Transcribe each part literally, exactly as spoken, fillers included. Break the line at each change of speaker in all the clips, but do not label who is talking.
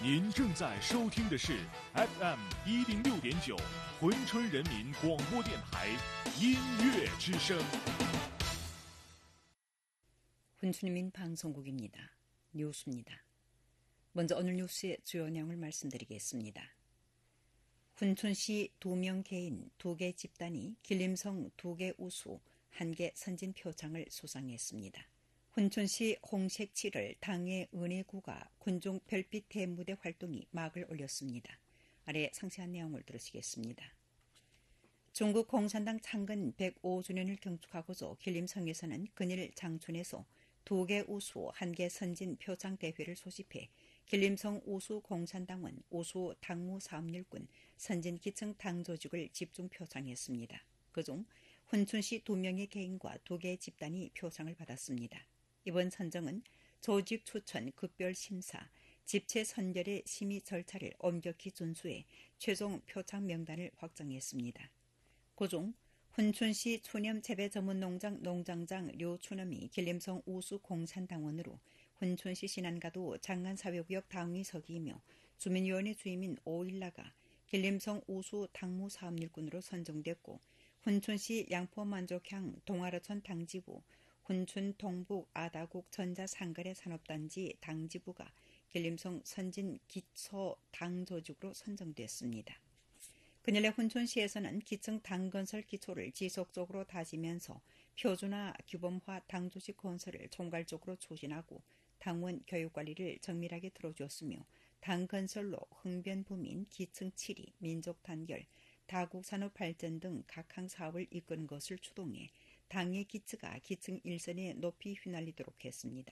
您正在收听的是 에프 엠一零六点九珲春人民广播电台音乐之声。
훈춘민 방송국입니다. 뉴스입니다. 먼저 오늘 뉴스의 주요 내용을 말씀드리겠습니다. 훈춘시 두 명 개인 두 개 집단이 길림성 두 개 우수 한 개 선진 표창을 수상했습니다. 훈춘시 홍색 칠월 당의 은혜구가 군중 별빛 대무대 활동이 막을 올렸습니다. 아래 상세한 내용을 들으시겠습니다. 중국 공산당 창건 백오 주년을 경축하고서 길림성에서는 근일 장춘에서 두 개 우수 한 개 선진 표창 대회를 소집해 길림성 우수 공산당원 우수 당무 사업일군 선진 기층 당 조직을 집중 표창했습니다. 그중 훈춘시 두 명의 개인과 두 개의 집단이 표창을 받았습니다. 이번 선정은 조직 추천, 급별 심사, 집체 선별의 심의 절차를 엄격히 준수해 최종 표창 명단을 확정했습니다. 그중 훈춘시 추념 재배 전문 농장 농장장 류추념이 길림성 우수 공산당원으로 훈춘시 신안가도 장안사회구역 당위서기이며 주민위원회 주임인 오일라가 길림성 우수 당무 사업일꾼으로 선정됐고, 훈춘시 양포만족향 동아르천 당지부 훈춘 동북 아다국 전자상거래 산업단지 당지부가 길림성 선진 기초 당조직으로 선정됐습니다. 그년의 훈춘시에서는 기층 당건설 기초를 지속적으로 다지면서 표준화 규범화 당조직 건설을 총괄적으로 추진하고 당원 교육관리를 정밀하게 들어주었으며 당건설로 흥변부민, 기층 칠위, 민족 단결, 다국산업 발전 등 각항 사업을 이끄는 것을 추동해 당의 기치가 기층 일선에 높이 휘날리도록 했습니다.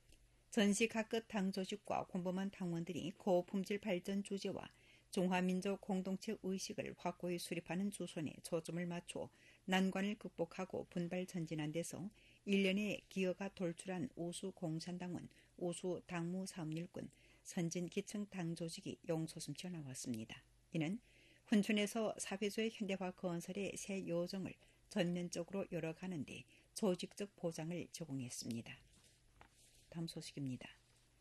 전시 각급 당조직과 공범한 당원들이 고품질 발전 주제와 중화민족 공동체 의식을 확고히 수립하는 주선에 초점을 맞춰 난관을 극복하고 분발 전진한 데서 일 년에 기여가 돌출한 우수 공산당원, 우수 당무 사업일군, 선진 기층 당조직이 용솟음쳐 나왔습니다. 이는 훈춘에서 사회주의 현대화 건설의 새 요정을 전면적으로 열어가는 데 조직적 보장을 제공했습니다. 다음 소식입니다.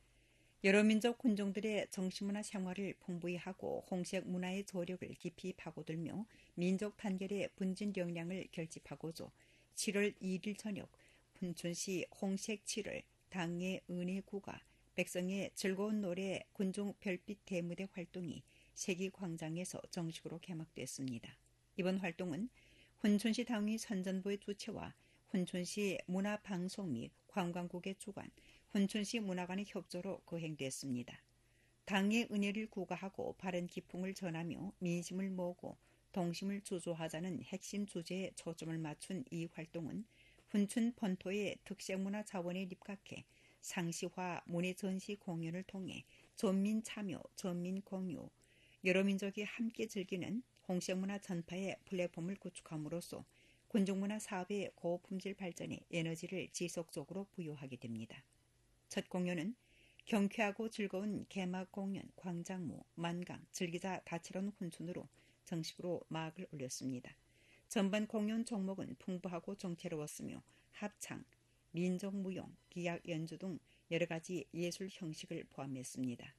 여러 민족 군종들의 정신문화 생활을 풍부히 하고 홍색 문화의 조력을 깊이 파고들며 민족 단결의 분진 역량을 결집하고자 칠월 일일 저녁 훈춘시 홍색 칠월 당의 은혜구가 백성의 즐거운 노래 군중 별빛 대무대 활동이 세기광장에서 정식으로 개막됐습니다. 이번 활동은 훈춘시 당위 선전부의 주최와 훈춘시 문화방송 및 관광국의 주관, 훈춘시 문화관의 협조로 거행됐습니다. 당의 은혜를 구가하고 바른 기풍을 전하며 민심을 모으고 동심을 주조하자는 핵심 주제에 초점을 맞춘 이 활동은 훈춘 본토의 특색문화 자원에 입각해 상시화 문예 전시 공연을 통해 전민 참여, 전민 공유, 여러 민족이 함께 즐기는 홍색문화 전파의 플랫폼을 구축함으로써 군중문화 사업의 고품질 발전에 에너지를 지속적으로 부여하게 됩니다. 첫 공연은 경쾌하고 즐거운 개막 공연, 광장무, 만강, 즐기자 다채로운 훈춘으로 정식으로 막을 올렸습니다. 전반 공연 종목은 풍부하고 정체로웠으며 합창, 민족무용, 기악 연주 등 여러 가지 예술 형식을 포함했습니다.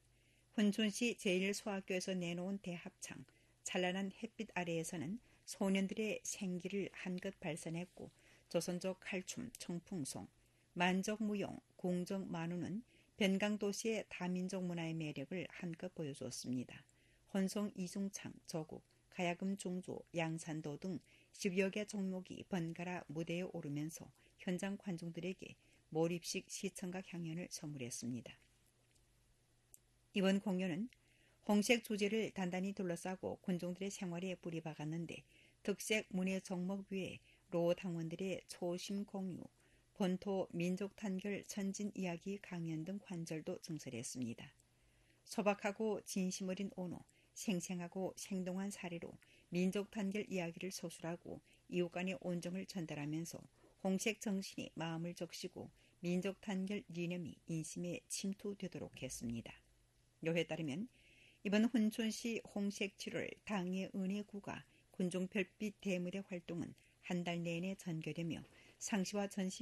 훈춘시 제일 소학교에서 내놓은 대합창, 찬란한 햇빛 아래에서는 소년들의 생기를 한껏 발산했고, 조선족 칼춤, 청풍송, 만족무용, 궁정만우는 변강도시의 다민족 문화의 매력을 한껏 보여주었습니다. 혼성 이중창, 저국, 가야금 중조, 양산도 등 십여 개 종목이 번갈아 무대에 오르면서 현장 관중들에게 몰입식 시청각 향연을 선물했습니다. 이번 공연은 홍색 주제를 단단히 둘러싸고 군중들의 생활에 뿌리 박았는데, 특색 문예 종목 외에 로 당원들의 초심 공유, 본토 민족 단결 선진 이야기 강연 등 관절도 증설했습니다. 소박하고 진심 어린 언어, 생생하고 생동한 사례로 민족 단결 이야기를 서술하고 이웃 간의 온정을 전달하면서 홍색 정신이 마음을 적시고 민족 단결 이념이 인심에 침투되도록 했습니다. 요에 따르면 이번 훈춘시 홍색 칠월 당의 은혜구가 군중 별빛 대무대 활동은 한 달 내내 전개되며 상시와 전시